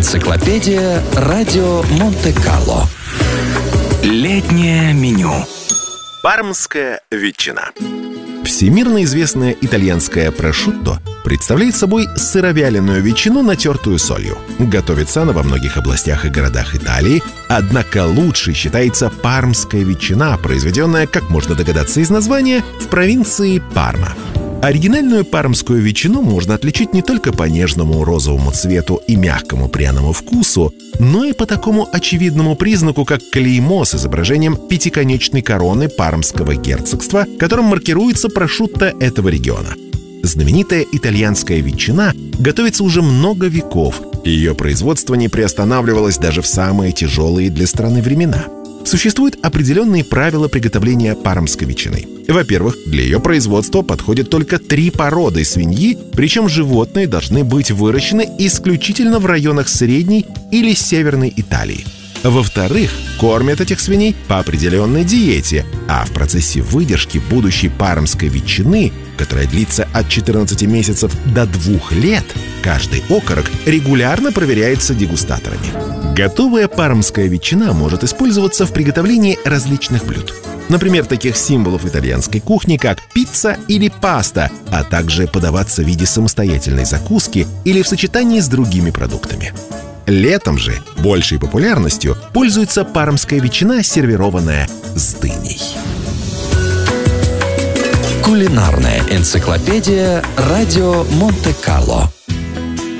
Энциклопедия Радио Монте-Карло. Летнее меню. Пармская ветчина. Всемирно известная итальянская прошутто представляет собой сыровяленую ветчину, натертую солью. Готовится она во многих областях и городах Италии, однако лучшей считается пармская ветчина, произведенная, как можно догадаться из названия, в провинции Парма. Оригинальную пармскую ветчину можно отличить не только по нежному розовому цвету и мягкому пряному вкусу, но и по такому очевидному признаку, как клеймо с изображением пятиконечной короны пармского герцогства, которым маркируется прошутто этого региона. Знаменитая итальянская ветчина готовится уже много веков, и ее производство не приостанавливалось даже в самые тяжелые для страны времена. Существуют определенные правила приготовления пармской ветчины. Во-первых, для ее производства подходят только 3 породы свиньи, причем животные должны быть выращены исключительно в районах Средней или Северной Италии. Во-вторых, кормят этих свиней по определенной диете, а в процессе выдержки будущей пармской ветчины, которая длится от 14 месяцев до 2 лет, каждый окорок регулярно проверяется дегустаторами. Готовая пармская ветчина может использоваться в приготовлении различных блюд. Например, таких символов итальянской кухни, как пицца или паста, а также подаваться в виде самостоятельной закуски или в сочетании с другими продуктами. Летом же большей популярностью пользуется пармская ветчина, сервированная с дыней. Кулинарная энциклопедия Радио Монте-Карло.